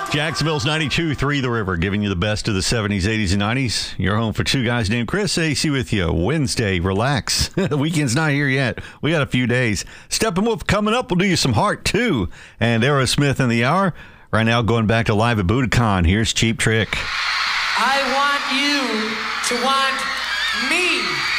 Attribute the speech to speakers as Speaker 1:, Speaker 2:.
Speaker 1: Jacksonville's 92.3 The River, giving you the best of the 70s, 80s, and 90s. You're home for two guys named Chris. AC with you. Wednesday, relax. The weekend's not here yet. We got a few days. Steppenwolf coming up. We'll do you some Heart, too. And Aerosmith in the hour. Right now, going back to Live at Budokan. Here's Cheap Trick.
Speaker 2: I want you to want me.